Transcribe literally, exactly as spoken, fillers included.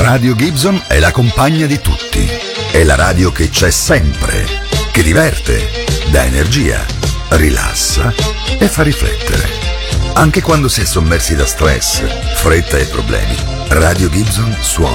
Radio Gibson è la compagna di tutti. È la radio che c'è sempre, che diverte, dà energia, rilassa e fa riflettere. Anche quando si è sommersi da stress, fretta e problemi, Radio Gibson suona